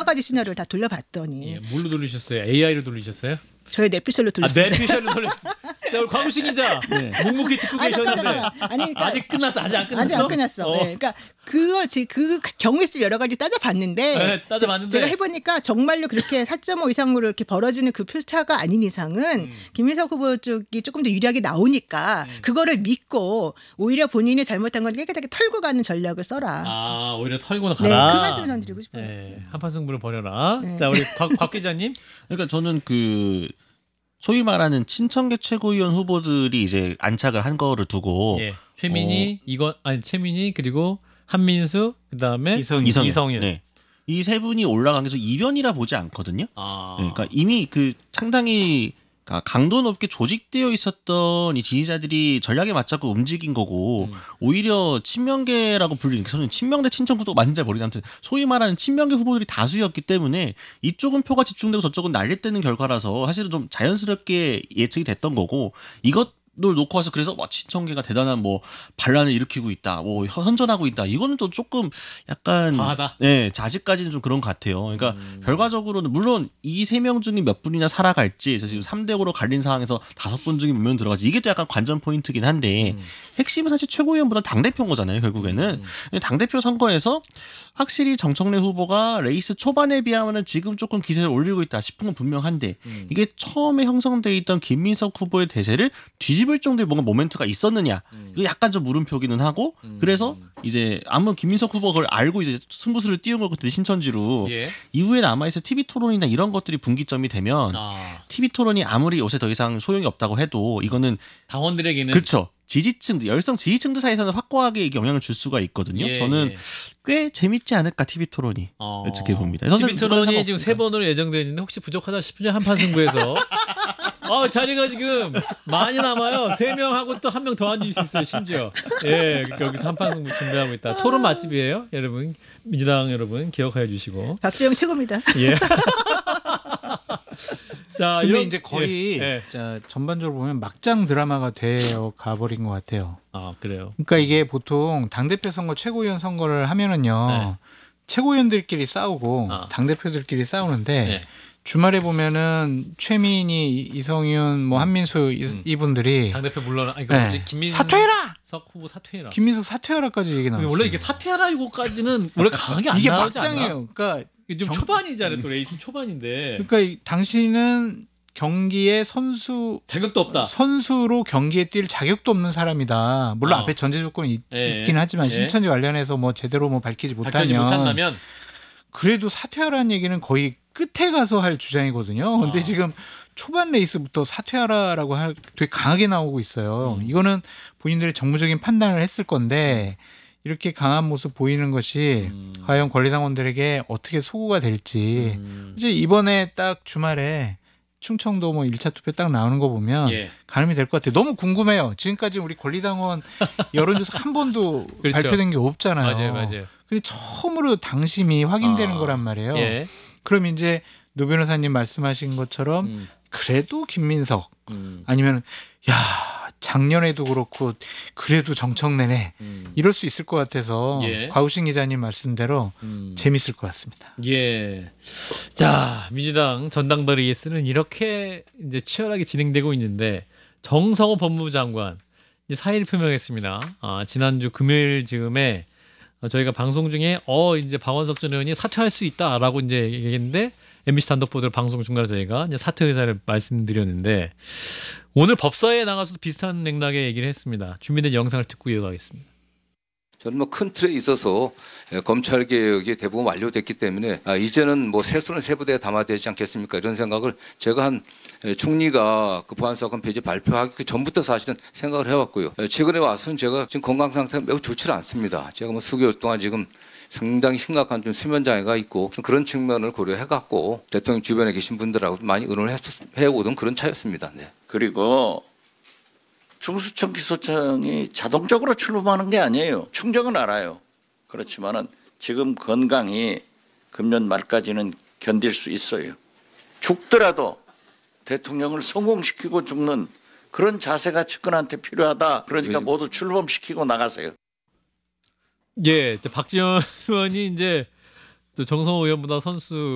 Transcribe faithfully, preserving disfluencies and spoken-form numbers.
가지 시나리오를 다 돌려봤더니 예, 뭘로 돌리셨어요? 에이아이로 돌리셨어요? 저희 뇌피셜로 돌렸습니다. 아, 뇌피셜로 돌렸습니다. 자, 우리 광우신 기자 네. 묵묵히 듣고 아니, 계셨는데 아니, 그러니까, 아직 끝났어? 아직 안 끝났어? 아직 안 끝났어. 어. 네, 그러니까 그거 그 경우의 수 여러 가지 따져봤는데, 네, 따져봤는데 제가 해보니까 정말로 그렇게 사 점 오 이상으로 이렇게 벌어지는 그 표차가 아닌 이상은 음. 김민석 후보 쪽이 조금 더 유리하게 나오니까 음. 그거를 믿고 오히려 본인이 잘못한 건 깨끗하게 털고 가는 전략을 써라. 아, 오히려 털고 가라. 네, 그 말씀을 전 드리고 싶어요. 네, 한판 승부를 벌여라. 네. 자, 우리 곽, 곽 기자님. 그러니까 저는 그 소위 말하는 친청계 최고위원 후보들이 이제 안착을 한 거를 두고 예. 최민희, 어. 이건 아니 최민희 그리고 한민수 그다음에 이성윤, 이성윤. 이성윤. 네. 이 세 분이 올라간 게 이변이라 보지 않거든요. 아. 네, 그러니까 이미 그 상당히 강도 높게 조직되어 있었던 이 지지자들이 전략에 맞춰서 움직인 거고 음. 오히려 친명계라고 불리는 저는 친명대 친청 구도가 맞는지 모르겠는데 아무튼 소위 말하는 친명계 후보들이 다수였기 때문에 이쪽은 표가 집중되고 저쪽은 난립되는 결과라서 사실은 좀 자연스럽게 예측이 됐던 거고 이것 를 놓고 와서 그래서 와 친청계가 대단한 뭐 반란을 일으키고 있다, 뭐 선전하고 있다. 이거는 또 조금 약간 과하다. 네, 아직까지는 좀 그런 것 같아요. 그러니까 음. 결과적으로는 물론 이 세 명 중에 몇 분이나 살아갈지, 지금 삼 대 오로 갈린 상황에서 다섯 분 중에 몇 명 들어가지 이게 또 약간 관전 포인트긴 한데 음. 핵심은 사실 최고위원보다 당 대표인 거잖아요. 결국에는 음. 당 대표 선거에서 확실히 정청래 후보가 레이스 초반에 비하면은 지금 조금 기세를 올리고 있다 싶은 건 분명한데 음. 이게 처음에 형성돼 있던 김민석 후보의 대세를 뒤집을 정도의 뭔가 모멘트가 있었느냐 음. 이거 약간 좀 물음표기는 하고 음. 그래서 이제 아무 김민석 후보가 그걸 알고 이제 승부수를 띄운 것 같은데 신천지로 예. 이후에 남아있을 티비 토론이나 이런 것들이 분기점이 되면 아. 티비 토론이 아무리 요새 더 이상 소용이 없다고 해도 이거는 당원들에게는 그렇죠. 지지층, 열성 지지층들 사이에서는 확고하게 영향을 줄 수가 있거든요. 예, 저는 예. 꽤 재밌지 않을까 티비 토론이 어. 이렇게 봅니다. 티비 토론이 지금 세 번으로 예정되어 있는데 혹시 부족하다 싶으면 한판 승부에서 어, 자리가 지금 많이 남아요. 세 명 하고 또 한 명 더 앉을 수 있어요. 심지어 예, 여기서 한판 승부 준비하고 있다. 토론 맛집이에요, 여러분. 민주당 여러분 기억해 주시고. 박지영 최고입니다. 예. 자, 근데 이런, 이제 거의 예, 예. 자, 전반적으로 보면 막장 드라마가 되어 가버린 것 같아요. 아, 그래요. 그러니까 이게 보통 당대표 선거, 최고위원 선거를 하면은요, 네. 최고위원들끼리 싸우고 아. 당대표들끼리 싸우는데 네. 주말에 보면은 최민희, 이성윤, 뭐 한민수 음. 이분들이 당대표 물러나, 아니, 네. 뭐지? 김민석 사퇴해라. 후보 사퇴해라. 김민석 사퇴하라까지 얘기 나왔어요. 원래 이게 사퇴하라 이거까지는 원래 강하게 안 이게 나오지 막장이에요. 않나? 그러니까 좀 경... 초반이잖아요. 또 레이스 초반인데. 그러니까 당신은 경기에 선수 자격도 없다. 선수로 경기에 뛸 자격도 없는 사람이다. 물론 어. 앞에 전제 조건이 있, 예. 있긴 하지만 예. 신천지 관련해서 뭐 제대로 뭐 밝히지 못하면, 못한다면 그래도 사퇴하라는 얘기는 거의 끝에 가서 할 주장이거든요. 근데 어. 지금 초반 레이스부터 사퇴하라라고 할, 되게 강하게 나오고 있어요. 음. 이거는 본인들의 정무적인 판단을 했을 건데 이렇게 강한 모습 보이는 것이 음. 과연 권리당원들에게 어떻게 소구가 될지 음. 이제 이번에 딱 주말에 충청도 뭐 일 차 투표 딱 나오는 거 보면 예. 가늠이 될 것 같아요. 너무 궁금해요. 지금까지 우리 권리당원 여론조사 한 번도 그렇죠. 발표된 게 없잖아요. 맞아요, 맞아요. 근데 처음으로 당심이 확인되는 아. 거란 말이에요. 예. 그럼 이제 노 변호사님 말씀하신 것처럼 음. 그래도 김민석 음. 아니면 야 작년에도 그렇고 그래도 정청래네 음. 이럴 수 있을 것 같아서 예. 과우신 기자님 말씀대로 음. 재밌을 것 같습니다. 예. 자, 민주당 전당대회 레이스는 이렇게 이제 치열하게 진행되고 있는데 정성호 법무부 장관 이제 사의를 표명했습니다. 아, 지난주 금요일 즈음에 저희가 방송 중에 어 이제 박원석 전 의원이 사퇴할 수 있다라고 이제 얘기했는데 엠비씨 단독 보도 방송 중간에 저희가 이제 사퇴 의사를 말씀드렸는데 오늘 법사위에 나가서도 비슷한 맥락의 얘기를 했습니다. 준비된 영상을 듣고 이어가겠습니다. 저는 뭐 큰 틀에 있어서 검찰 개혁이 대부분 완료됐기 때문에 아, 이제는 뭐 세수는 세부대에 담아되지 않겠습니까? 이런 생각을 제가 한 총리가 그 보안사건 폐지 발표하기 그 전부터 사실은 생각을 해왔고요. 최근에 와서는 제가 지금 건강 상태가 매우 좋지 않습니다. 제가 뭐 수개월 동안 지금 상당히 심각한 좀 수면 장애가 있고 그런 측면을 고려해갖고 대통령 주변에 계신 분들하고 많이 의논을 해오던 그런 차였습니다. 네. 그리고 중수청 기소청이 자동적으로 출범하는 게 아니에요. 충정은 알아요. 그렇지만은 지금 건강이 금년 말까지는 견딜 수 있어요. 죽더라도 대통령을 성공시키고 죽는 그런 자세가 측근한테 필요하다. 그러니까 모두 출범시키고 나가세요. 예, 박지원 의원이 이제 또 정성호 의원보다 선수